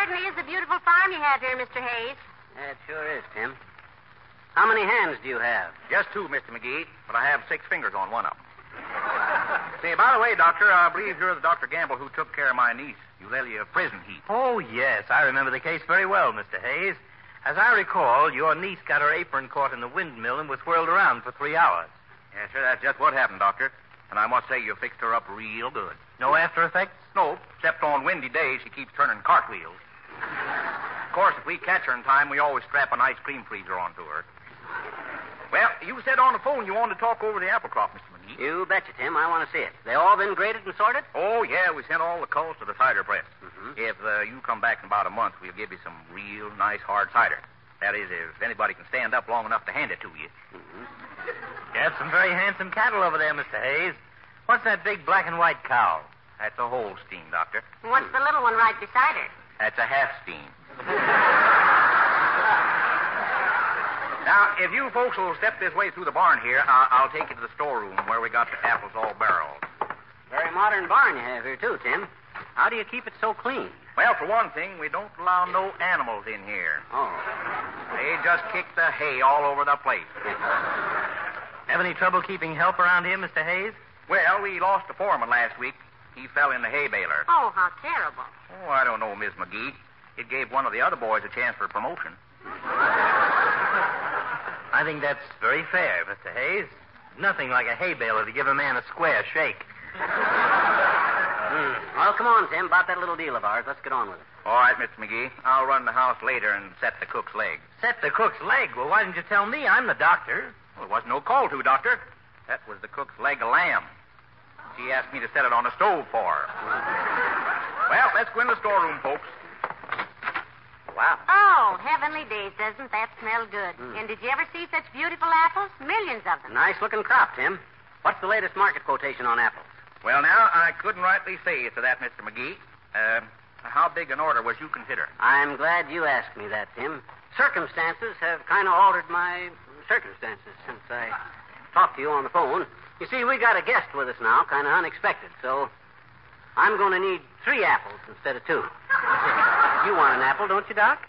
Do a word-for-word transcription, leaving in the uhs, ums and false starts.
certainly is a beautiful farm you have here, Mister Hayes. Yeah, it sure is, Tim. How many hands do you have? Just two, Mister McGee, but I have six fingers on one of them. Say, by the way, Doctor, I believe you're the Doctor Gamble who took care of my niece, Eulalia Prison Heat. Oh, yes. I remember the case very well, Mister Hayes. As I recall, your niece got her apron caught in the windmill and was whirled around for three hours. Yes, sir, that's just what happened, Doctor. And I must say you fixed her up real good. No after effects? No, except on windy days she keeps turning cartwheels. Of course, if we catch her in time, we always strap an ice cream freezer onto her. Well, you said on the phone you wanted to talk over the apple crop, Mister McGee. You betcha, Tim. I want to see it. They all been graded and sorted? Oh, yeah, we sent all the culls to the cider press. Mm-hmm. If uh, you come back in about a month, we'll give you some real nice hard cider. That is, if anybody can stand up long enough to hand it to you. Mm-hmm. You have some very handsome cattle over there, Mister Hayes. What's that big black and white cow? That's a Holstein, Doctor. What's the little one right beside her? That's a Halfstein. Now, if you folks will step this way through the barn here, I'll, I'll take you to the storeroom where we got the apples all barreled. Very modern barn you have here, too, Tim. How do you keep it so clean? Well, for one thing, we don't allow no animals in here. Oh. They just kick the hay all over the place. Have any trouble keeping help around here, Mister Hayes? Well, we lost the foreman last week. He fell in the hay baler. Oh, how terrible. Oh, I don't know, Miss McGee. It gave one of the other boys a chance for promotion. I think that's very fair, Mister Hayes. Nothing like a hay baler to give a man a square shake. Mm. Well, come on, Tim. About that little deal of ours. Let's get on with it. All right, Mister McGee. I'll run the house later and set the cook's leg. Set the cook's leg? Well, why didn't you tell me? I'm the doctor. Well, there wasn't no call to, Doctor. That was the cook's leg of lamb. She asked me to set it on the stove for her. Well, let's go in the storeroom, folks. Wow. Oh, heavenly days, doesn't that smell good? Mm. And did you ever see such beautiful apples? Millions of them. Nice-looking crop, Tim. What's the latest market quotation on apples? Well, now, I couldn't rightly say to that, Mister McGee. Uh, how big an order was you considering? I'm glad you asked me that, Tim. Circumstances have kind of altered my circumstances since I talked to you on the phone. You see, we got a guest with us now, kind of unexpected, so I'm going to need three apples instead of two. You want an apple, don't you, Doc?